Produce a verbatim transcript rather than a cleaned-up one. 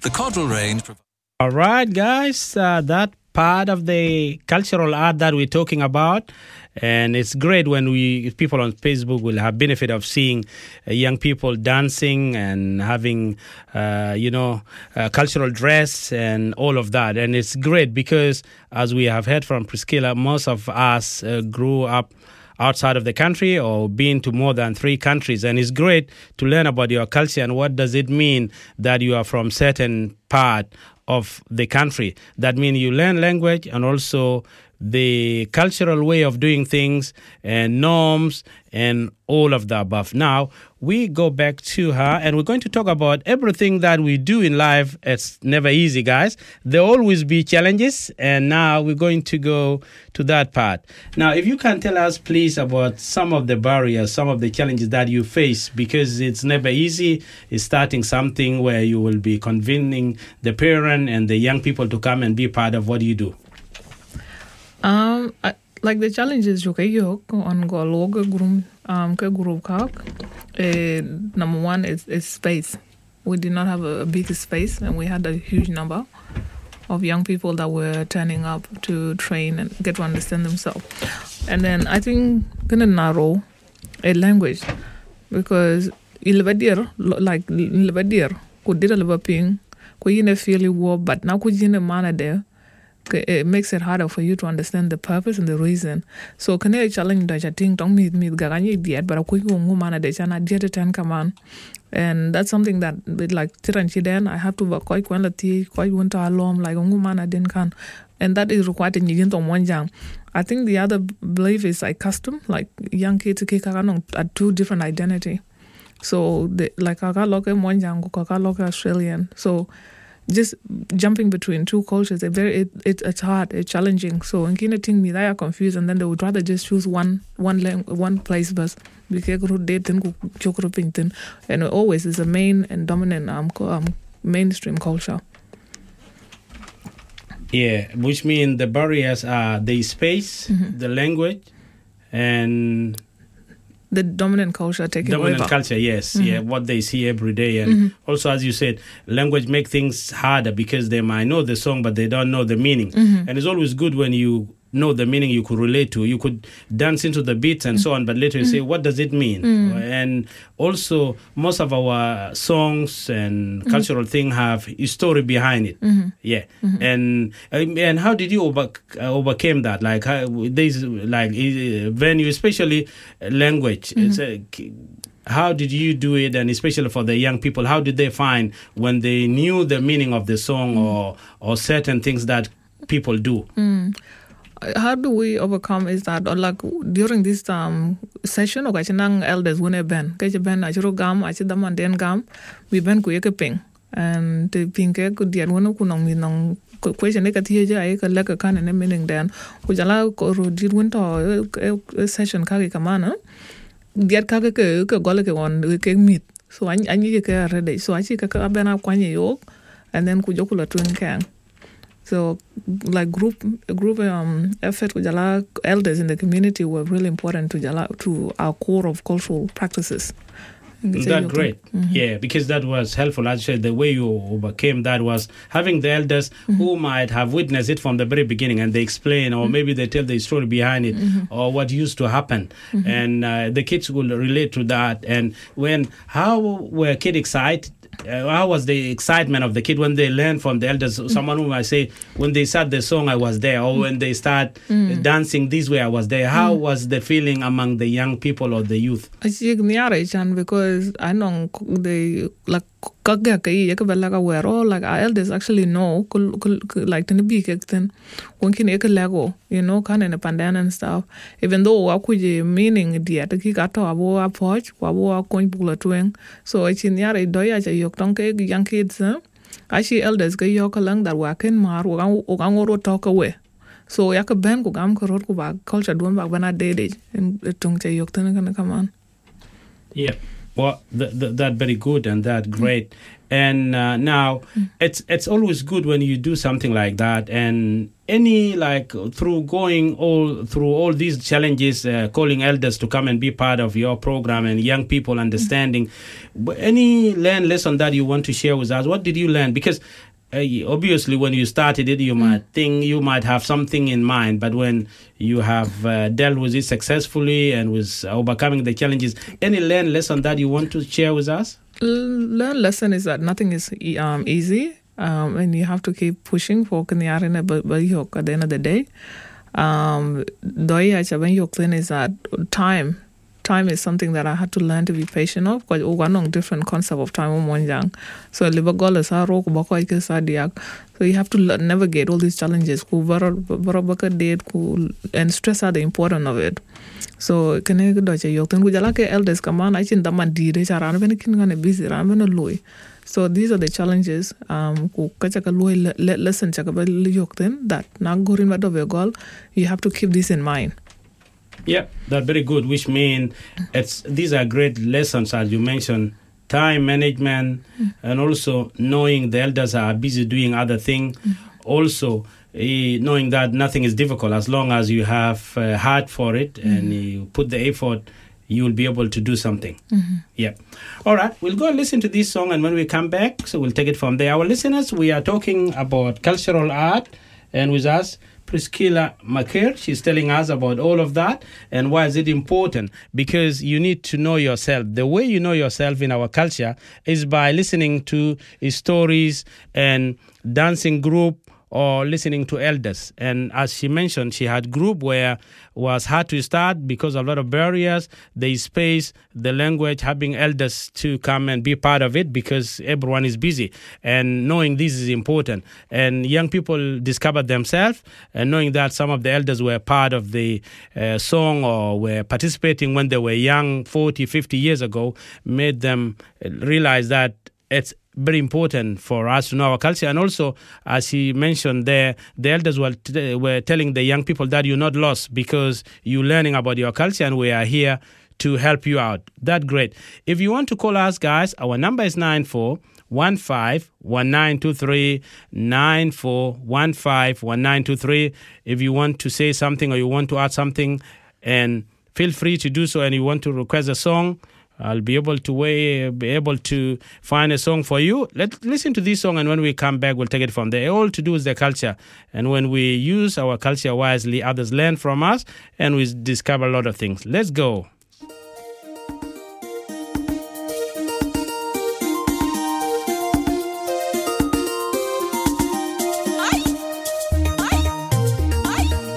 The Codral range. All right, guys, uh, that part of the cultural art that we're talking about. And it's great when we people on Facebook will have benefit of seeing uh, young people dancing and having, uh, you know, uh, cultural dress and all of that. And it's great because, as we have heard from Priscilla, most of us uh, grew up outside of the country or been to more than three countries. And it's great to learn about your culture and what does it mean that you are from certain part of the country. That means you learn language and also the cultural way of doing things and norms and all of the above. Now, we go back to her and we're going to talk about everything that we do in life. It's never easy, guys. There always be challenges, and now we're going to go to that part. Now, if you can tell us, please, about some of the barriers, some of the challenges that you face, because it's never easy. It's starting something where you will be convening the parent and the young people to come and be part of what you do. Um, I, like the challenges you can on go logo group um ke group kak. Uh, number one is, is space. We did not have a, a big space, and we had a huge number of young people that were turning up to train and get to understand themselves. And then I think gonna narrow a language because ilvadir like ilvadir could did a little ping could you feel you war, but now could you manner there. It makes it harder for you to understand the purpose and the reason. So can I challenge that I think don't meet me garani diet, but a quick woman de chana diet ten command. And that's something that with like tiranchi then I have to work quite quality, quite winter alone, like a woman I didn't can. And that is required in Yigin on one young. I think the other belief is like custom, like young kids are two different identity. So the like Kaka Loka one young, Kaka Loka Australian. So just jumping between two cultures, it very it, it it's hard, it's challenging. So in kind of thing, me they are confused, and then they would rather just choose one one lang- one place, but because and it always is a main and dominant um, um mainstream culture. Yeah, which means the barriers are the space, mm-hmm. the language, and the dominant culture taking dominant over. culture, yes, Mm-hmm. yeah, what they see every day, and mm-hmm. also, as you said, language make things harder because they might know the song but they don't know the meaning, mm-hmm. and it's always good when you know the meaning you could relate to. You could dance into the beats and mm-hmm. so on, but later you mm-hmm. say, what does it mean? Mm-hmm. And also, most of our songs and mm-hmm. cultural thing have a story behind it. Mm-hmm. Yeah, mm-hmm. and and how did you over, uh, overcame that? Like how, this, like uh, when you especially uh, language. Mm-hmm. It's a, how did you do it, and especially for the young people, how did they find when they knew the meaning of the song mm. or or certain things that people do? Mm. How do we overcome is that, or like during this um session, or kachinang elders when ben, kachi ben achiro gam, achidam and then gam, we ben kuyeke ping, and the ping ke could dear one kunong minong question eka tiye ay ka leka kan and meaning then kujala ko did winter session kage kamana. Diat kage ke ke gole ke on ke meet. So I I need ke ready. So I see ke ka bena kwanye yok, and then kujokula twin kang. So, like group group um effort with Jala elders in the community were really important to Jala to our core of cultural practices. That's great. Mm-hmm. Yeah, because that was helpful. As you said, the way you overcame that was having the elders mm-hmm. who might have witnessed it from the very beginning, and they explain, or mm-hmm. maybe they tell the story behind it, mm-hmm. or what used to happen, mm-hmm. and uh, the kids will relate to that. And when how were kids excited? Uh, how was the excitement of the kid when they learned from the elders? Mm. Someone who I say, when they start the song, I was there, or mm. when they start mm. dancing this way, I was there. How mm. was the feeling among the young people or the youth? Because I know they like aware or like our elders actually know like to be then one can make a lego, you know, kind of pandan and stuff. Even though I could meaning the ataki gato abo a porch, wabo a coin pull a twing. So it's in yara doya yok tonke young kids, actually elders go yok along that work in mar or talk away. So yaka ben go gam korot go back culture don't back when I did it and the tongue yok gonna come on. Yeah. Well, th- th- that very good and that great. Mm. And uh, now mm. it's it's always good when you do something like that, and any like through going all through all these challenges, uh, calling elders to come and be part of your program and young people understanding, mm-hmm. any learn lesson that you want to share with us? What did you learn? Because uh, obviously when you started it, you mm-hmm. might think you might have something in mind, but when you have uh, dealt with it successfully and with overcoming the challenges, any learn lesson that you want to share with us? Learn lesson is that nothing is um, easy. Um, and you have to keep pushing for Kenyarina Bayok at the end of the day. Um, Doya Chabayok then is that time. Time is something that I had to learn to be patient of, because we have different concept of time. So so you have to navigate all these challenges and stress out the importance of it. So can I do elders come on? I think that man did it. I'm busy. I'm So these are the challenges. Um, lesson that now going back to goal, you have to keep this in mind. Yeah, that's very good. Which means it's these are great lessons, as you mentioned, time management, mm. and also knowing the elders are busy doing other things. Mm. Also, uh, knowing that nothing is difficult as long as you have uh, heart for it mm. and you put the effort. You will be able to do something. Mm-hmm. Yeah. All right. We'll go and listen to this song, and when we come back, so we'll take it from there. Our listeners, we are talking about cultural art, and with us, Priscilla Maker. She's telling us about all of that and why is it important. Because you need to know yourself. The way you know yourself in our culture is by listening to stories and dancing group, or listening to elders. And as she mentioned, she had group where it was hard to start because of a lot of barriers, the space, the language, having elders to come and be part of it because everyone is busy. And knowing this is important. And young people discovered themselves, and knowing that some of the elders were part of the uh, song or were participating when they were young, forty, fifty years ago, made them realize that it's very important for us to know our culture. And also, as he mentioned there, the elders were, t- were telling the young people that you're not lost because you're learning about your culture and we are here to help you out. That's great. If you want to call us, guys, our number is nine four one five one nine two three, nine four one five one nine two three. If you want to say something or you want to add something, and feel free to do so, and you want to request a song, I'll be able to way, be able to find a song for you. Let's listen to this song, and when we come back, we'll take it from there. All to do with the culture. And when we use our culture wisely, others learn from us, and we discover a lot of things. Let's go.